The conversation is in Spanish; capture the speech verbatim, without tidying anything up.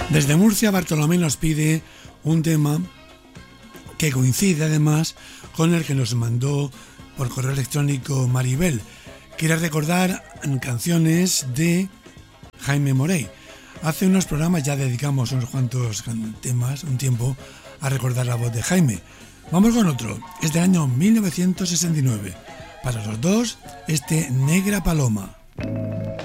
Desde Murcia, Bartolomé nos pide un tema que coincide además con el que nos mandó por correo electrónico Maribel. Quiere recordar canciones de Jaime Morey. Hace unos programas ya dedicamos unos cuantos temas, un tiempo, a recordar la voz de Jaime. Vamos con otro, es del año mil novecientos sesenta y nueve. Para los dos, este Negra Paloma.